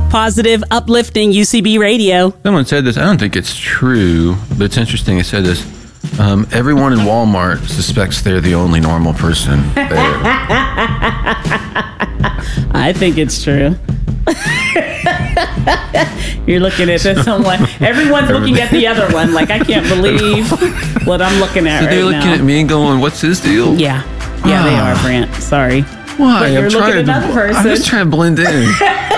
positive, uplifting UCB radio. Someone said this. I don't think it's true, but it's interesting. It said this. Everyone in Walmart suspects they're the only normal person there. I think it's true. You're looking at this one. Everyone's looking at the other one. Like, I can't believe what I'm looking at right now. They're looking at me and going, what's his deal? Yeah. Yeah, they are, Brant. Sorry. Why? But you're looking at another person. I'm just trying to blend in.